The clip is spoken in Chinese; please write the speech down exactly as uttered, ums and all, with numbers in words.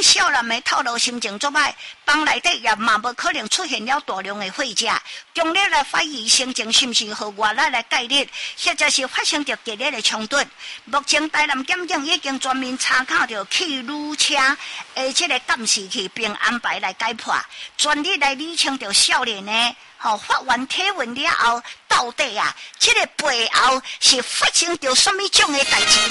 种少男的透露心情作歹，房内底也嘛无可能出现了大量的血迹。强烈来怀疑心情是毋是和外来来介入，或者是发生着激烈的冲突。目前台南检警已经全面查考着汽旅车诶，这个监视器，并安排来解破，全力来理清着少年呢。吼、哦，发完体问了后，到底啊，这个背后是发生着什么种的代志？